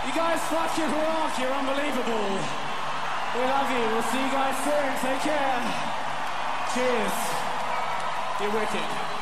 You guys fucking rock. You're unbelievable. We love you. We'll see you guys soon. Take care. Cheers. You're wicked.